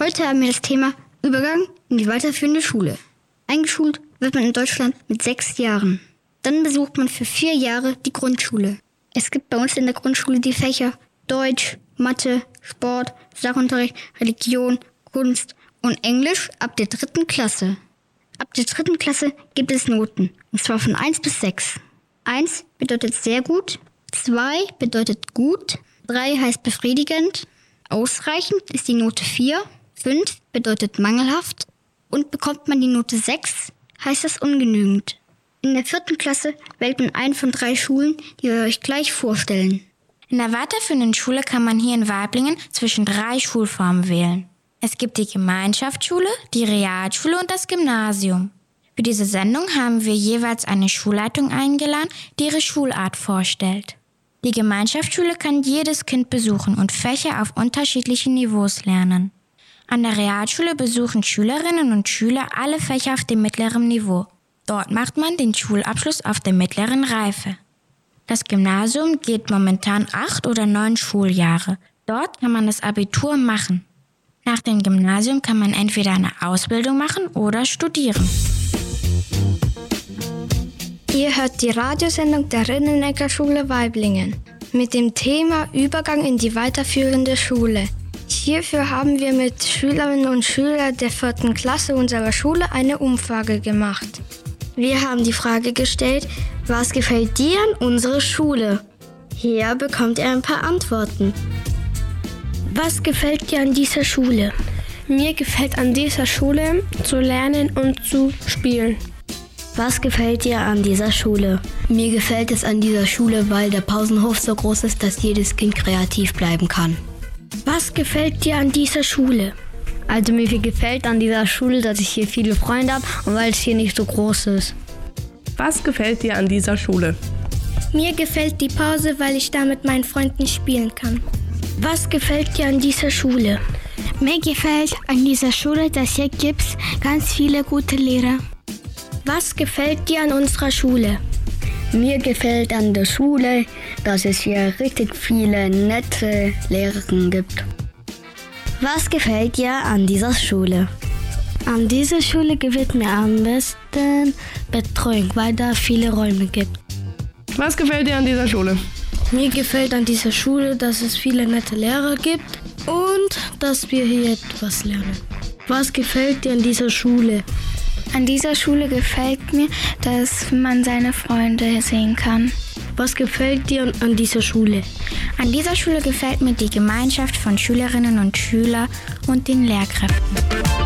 Heute haben wir das Thema Übergang in die weiterführende Schule. Eingeschult wird man in Deutschland mit 6 Jahren. Dann besucht man für 4 Jahre die Grundschule. Es gibt bei uns in der Grundschule die Fächer Deutsch, Mathe, Sport, Sachunterricht, Religion, Kunst und Englisch ab der 3. Klasse. Ab der 3. Klasse gibt es Noten, und zwar von 1 bis 6. 1 bedeutet sehr gut, 2 bedeutet gut, 3 heißt befriedigend, ausreichend ist die Note 4, 5 bedeutet mangelhaft und bekommt man die Note 6, heißt das ungenügend. In der 4. Klasse wählt man eine von 3 Schulen, die wir euch gleich vorstellen. In der weiterführenden Schule kann man hier in Waiblingen zwischen 3 Schulformen wählen. Es gibt die Gemeinschaftsschule, die Realschule und das Gymnasium. Für diese Sendung haben wir jeweils eine Schulleitung eingeladen, die ihre Schulart vorstellt. Die Gemeinschaftsschule kann jedes Kind besuchen und Fächer auf unterschiedlichen Niveaus lernen. An der Realschule besuchen Schülerinnen und Schüler alle Fächer auf dem mittleren Niveau. Dort macht man den Schulabschluss auf der mittleren Reife. Das Gymnasium geht momentan 8 oder 9 Schuljahre. Dort kann man das Abitur machen. Nach dem Gymnasium kann man entweder eine Ausbildung machen oder studieren. Ihr hört die Radiosendung der Rinnenecker Schule Waiblingen mit dem Thema Übergang in die weiterführende Schule. Hierfür haben wir mit Schülerinnen und Schülern der 4. Klasse unserer Schule eine Umfrage gemacht. Wir haben die Frage gestellt, was gefällt dir an unserer Schule? Hier bekommt ihr ein paar Antworten. Was gefällt dir an dieser Schule? Mir gefällt an dieser Schule zu lernen und zu spielen. Was gefällt dir an dieser Schule? Mir gefällt es an dieser Schule, weil der Pausenhof so groß ist, dass jedes Kind kreativ bleiben kann. Was gefällt dir an dieser Schule? Also mir gefällt an dieser Schule, dass ich hier viele Freunde habe und weil es hier nicht so groß ist. Was gefällt dir an dieser Schule? Mir gefällt die Pause, weil ich da mit meinen Freunden spielen kann. Was gefällt dir an dieser Schule? Mir gefällt an dieser Schule, dass hier gibt ganz viele gute Lehrer. Was gefällt dir an unserer Schule? Mir gefällt an der Schule, dass es hier richtig viele nette Lehrer gibt. Was gefällt dir an dieser Schule? An dieser Schule gefällt mir am besten Betreuung, weil da viele Räume gibt. Was gefällt dir an dieser Schule? Mir gefällt an dieser Schule, dass es viele nette Lehrer gibt und dass wir hier etwas lernen. Was gefällt dir an dieser Schule? An dieser Schule gefällt mir, dass man seine Freunde sehen kann. Was gefällt dir an dieser Schule? An dieser Schule gefällt mir die Gemeinschaft von Schülerinnen und Schülern und den Lehrkräften.